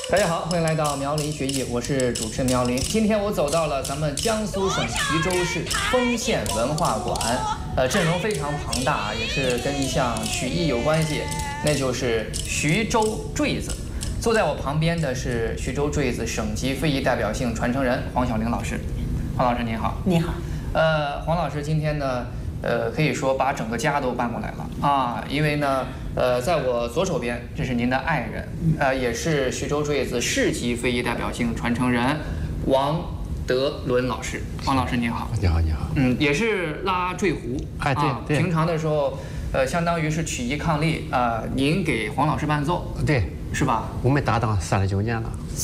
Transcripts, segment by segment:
大家好，欢迎来到苗林学艺，我是主持人苗林。今天我走到了咱们江苏省徐州市丰县文化馆，阵容非常庞大，也是跟一项曲艺有关系，那就是徐州坠子。坐在我旁边的是徐州坠子省级非遗代表性传承人黄晓玲老师。黄老师您好。 你好。 黄老师今天呢，可以说把整个家都搬过来了啊，因为呢，在我左手边，这是您的爱人，也是徐州坠子市级非遗代表性传承人王德伦老师。王老师您好。 你好，你好。 也是拉坠胡。 哎，对。 平常的时候，相当于是曲艺伉俪啊，您给黄老师伴奏。 对。 是吧？ 我们搭档39年了。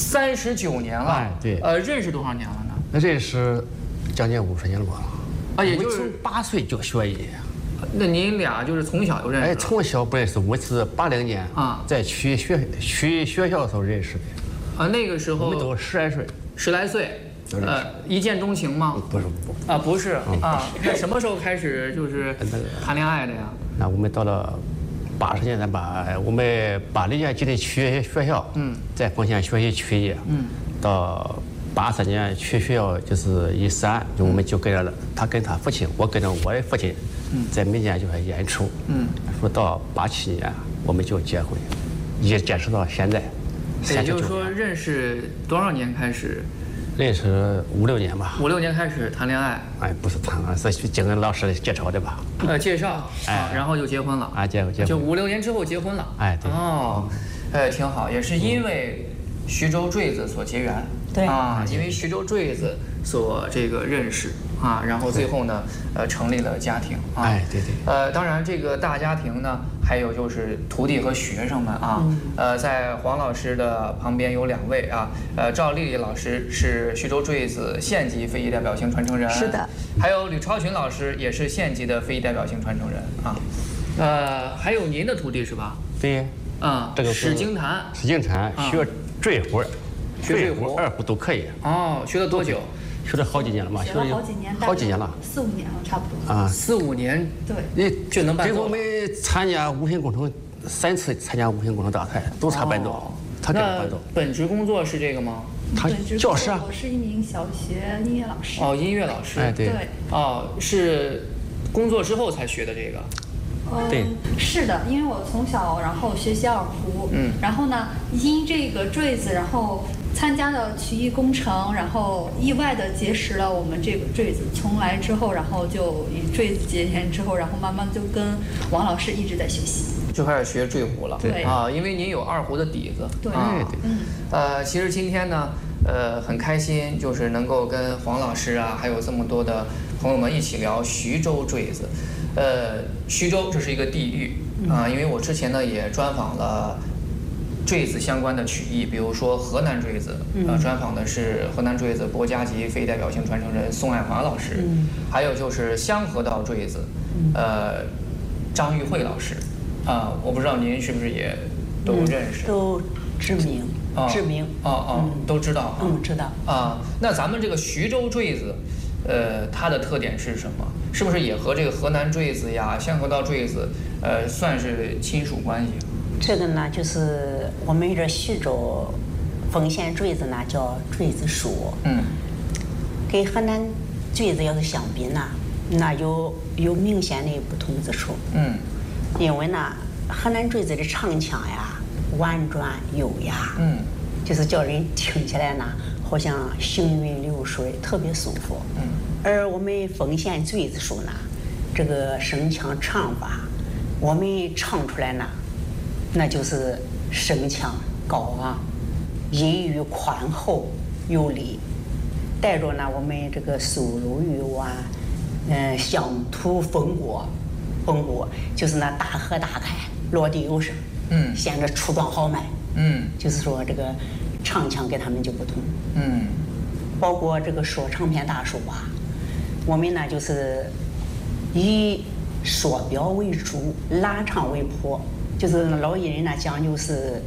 39年了。 哎，对。 认识多少年了呢？ 认识将近50年了吧。 啊，也就是从8岁就学艺。 那您俩就是从小就认识？ 哎，从小不认识，我是80年啊，在去学校的时候认识的。 啊，那个时候我们都10来岁。 10来岁。一见钟情吗？ 不是。 啊，不是啊。那什么时候开始就是谈恋爱的呀？ 那我们到了80年代吧，我们80年进的去学校，在丰县学习曲艺，到83年去学校就是13，就我们就跟着他跟他父亲，我跟着我的父亲，在民间就是演出，说到87年我们就结婚，一直坚持到现在。 也就是说，认识多少年开始？ 认识5、6年吧。 5、6年开始谈恋爱？ 哎，不是谈恋爱，是经跟老师介绍的吧？ 介绍，然后就结婚了。 结婚。 就5、6年之后结婚了。 哎，对。 哦，挺好，也是因为徐州坠子所结缘。 对啊，因为徐州坠子所这个认识啊，然后最后呢，成立了家庭啊。 哎，对。 当然这个大家庭呢，还有就是徒弟和学生们啊。在黄老师的旁边有2位啊，赵丽丽老师是徐州坠子县级非遗代表性传承人。 是的。 还有吕超群老师也是县级的非遗代表性传承人啊。还有您的徒弟是吧？ 对。 这个史京谭。 史京谭学坠胡。 学胡、 二胡都可以。 哦，学了多久？ 学了好几年了嘛， 学了好几年了，4、5年了，差不多。 啊 ，4、5年， 对， 就能伴奏。 跟我们参加五行工程3次参加五行工程大赛，都他伴奏，他给伴奏。 本职工作是这个吗？ 他教师啊。 我是一名小学音乐老师。 哦，音乐老师。 哎，对。 哦，是工作之后才学的这个。 对， 是的，因为我从小然后学习二胡，然后呢，因这个坠子，然后参加了曲艺工程，然后意外的结识了我们这个坠子。从来之后，然后就与坠子结缘之后，然后慢慢就跟王老师一直在学习， 就开始学坠胡了。 对啊，因为您有二胡的底子。 对， 其实今天呢，很开心，就是能够跟黄老师啊，还有这么多的朋友们一起聊徐州坠子。徐州这是一个地域啊，因为我之前呢也专访了坠子相关的曲艺，比如说河南坠子，专访的是河南坠子国家级非遗代表性传承人宋爱华老师，还有就是香河道坠子，张玉慧老师，我不知道您是不是也都认识？ 都知名。 都知道。 知道。 那咱们这个徐州坠子，它的特点是什么？是不是也和这个河南坠子呀、香河道坠子，算是亲属关系？ 这个呢，就是我们这徐州丰县坠子呢叫坠子书，跟河南坠子要是相比呢，那有明显的不同之处，因为呢，河南坠子的唱腔呀婉转优雅，就是叫人听起来呢好像行云流水，特别舒服，而我们丰县坠子书呢，这个声腔唱法，我们唱出来呢，那就是声腔高昂，音域宽厚有力，带着呢我们这个苏柔玉婉，乡土风骨，就是那大河大开，落地有声，显得出状豪迈，就是说这个唱腔跟他们就不同，包括这个说唱片大叔啊，我们呢就是以说表为主，拉唱为谱，就是老艺人呢讲究是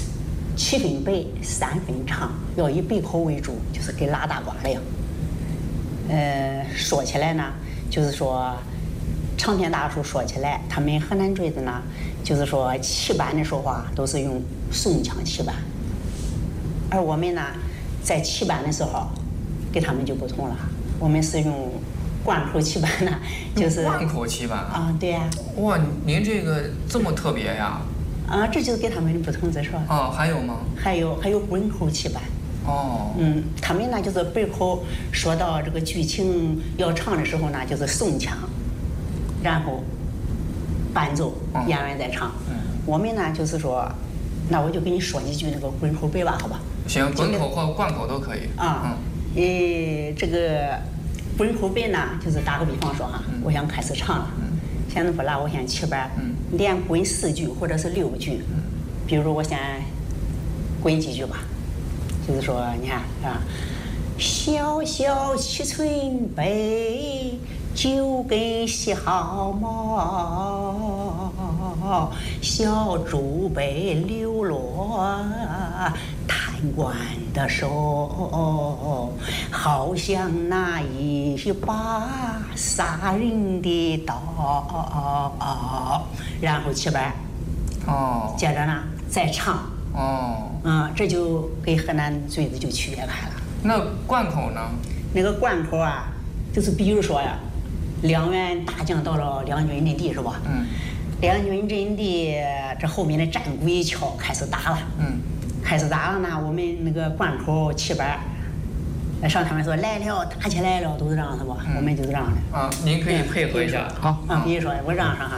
7分白3分唱，要以背口为主，就是跟拉大瓜一样。说起来呢，就是说唱片大叔说起来，他们河南坠子呢，就是说起板的说话都是用宋腔起板， 而我们呢，在起板的时候，跟他们就不同了，我们是用贯口起板呢，就是贯口起板啊，对呀。 哇，您这个这么特别呀？ 啊，这就是跟他们的不同之处。 哦，还有吗？ 还有滚口起板。 哦。 他们呢就是本口说到这个剧情要唱的时候呢，就是送腔，然后伴奏，演员在唱。我们呢就是说，那我就给你说几句那个滚口白吧，好吧？ 行，滚口或贯口都可以。 啊。这个滚口白呢，就是打个比方说哈，我想开始唱了。现在不拉，我先起板，连滚4句或者是6句。比如我先滚几句吧，就是说，你看啊，小小七寸背，9根细毫毛，小猪背流落贪官的手，好像那一把杀人的刀。然后起板，接着呢再唱。这就跟河南坠子就区别开了。 那贯口呢？ 那个贯口啊，就是比如说呀，两员大将到了两军阵地，是吧？两军阵地，这后面的战鼓一敲，开始打了。开始打了呢，我们那个贯口起板，上他们说来了，打起来了，都是这样的吧？我们就是这样的。 啊，您可以配合一下。 好。 比如说我这样说哈，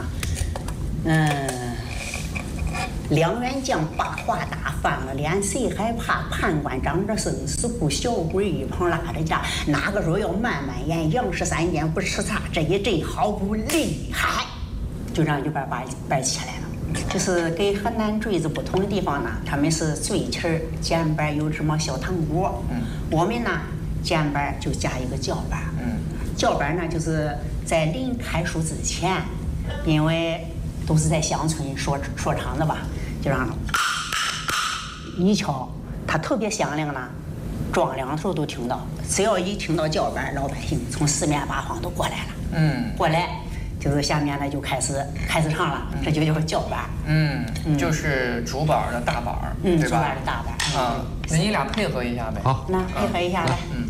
两员将把话打翻了脸，谁害怕？判官长着生死簿，小鬼一旁拉着架，哪个说要慢慢演？杨氏3件不吃茶，这一阵好不厉害，就这样就把起来了。就是跟河南坠子不同的地方呢，他们是坠旗儿肩板有什么小糖果，我们呢肩板就加一个叫板，叫板呢就是在临开书之前，因为都是在乡村说唱的吧，就让一敲，它特别响亮呢，庄两头都听到，只要一听到叫板，老百姓从4面8方都过来了，过来。就是下面呢就开始唱了，这就叫叫板。 就是主板的大板，对吧？ 主板的大板。 那你俩配合一下呗。 好， 那配合一下来。